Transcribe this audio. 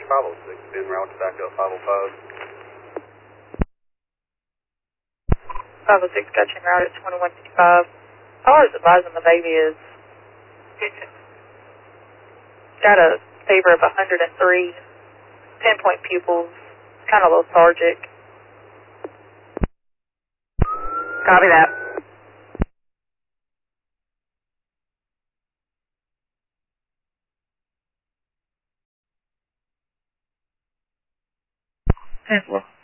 506, en route back up 505. 506, got you en route at 2155. Callers advising the baby is got a fever of 103, 10-point pupils, kind of lethargic. Copy that. 10-4.